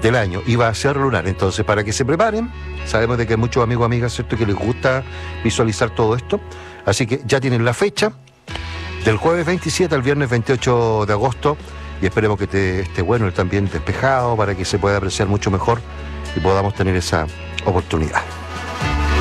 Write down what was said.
del año y va a ser lunar. Entonces, para que se preparen, sabemos de que hay muchos amigos, amigas, ¿cierto?, que les gusta visualizar todo esto. Así que ya tienen la fecha, del jueves 27 al viernes 28 de agosto, y esperemos que esté bueno, también despejado, para que se pueda apreciar mucho mejor y podamos tener esa oportunidad.